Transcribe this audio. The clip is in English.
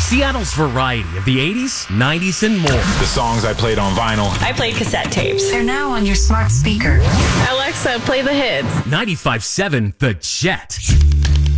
Seattle's variety of the 80s, 90s, and more. The songs I played on vinyl. I played cassette tapes. They're now on your smart speaker. Alexa, play the hits. 95.7 The Jet.